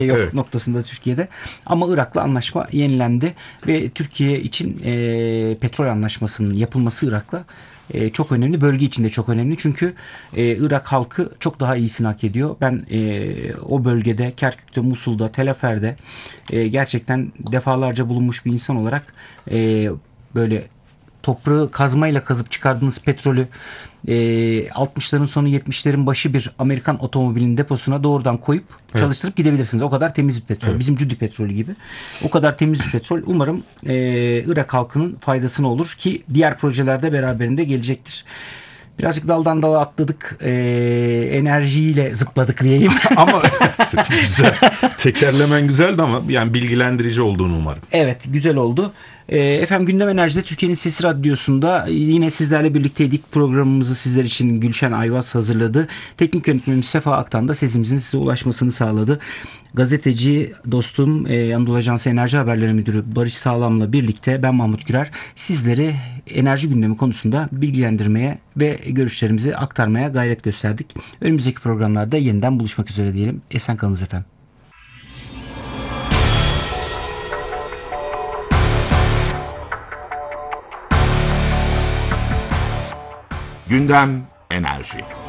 yok Evet. noktasında Türkiye'de. Ama Irak'la anlaşma yenilendi ve Türkiye için petrol anlaşmasının yapılması Irak'la çok önemli. Bölge için de çok önemli. Çünkü Irak halkı çok daha iyisini hak ediyor. Ben o bölgede, Kerkük'te, Musul'da, Tel Afer'de gerçekten defalarca bulunmuş bir insan olarak böyle toprağı kazmayla kazıp çıkardığınız petrolü 60'ların sonu 70'lerin başı bir Amerikan otomobilinin deposuna doğrudan koyup çalıştırıp gidebilirsiniz. O kadar temiz bir petrol. Evet. Bizim Cudi petrolü gibi. O kadar temiz bir petrol. Umarım Irak halkının faydasına olur ki diğer projelerde beraberinde gelecektir. Birazcık daldan dala atladık. Enerjiyle zıpladık diyeyim. Ama güzel. Tekerlemen güzeldi ama yani bilgilendirici olduğunu umarım. Evet, güzel oldu. Efendim Gündem Enerji'de Türkiye'nin Sesi Radyosu'nda yine sizlerle birlikteydik. Programımızı sizler için Gülşen Ayvaz hazırladı. Teknik yönetmenimiz Sefa Aktan da sesimizin size ulaşmasını sağladı. Gazeteci dostum Anadolu Ajansı Enerji Haberleri Müdürü Barış Sağlam'la birlikte ben Mahmut Gürer sizleri enerji gündemi konusunda bilgilendirmeye ve görüşlerimizi aktarmaya gayret gösterdik. Önümüzdeki programlarda yeniden buluşmak üzere diyelim. Esen kalınız efendim. Gündem enerji.